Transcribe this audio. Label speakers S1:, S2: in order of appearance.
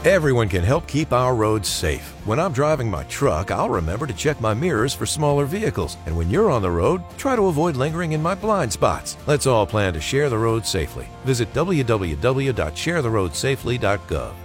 S1: Everyone can help keep our roads safe. When I'm driving my truck, I'll remember to check my mirrors for smaller vehicles. And when you're on the road, try to avoid lingering in my blind spots. Let's all plan to share the road safely. Visit www.sharetheroadsafely.gov.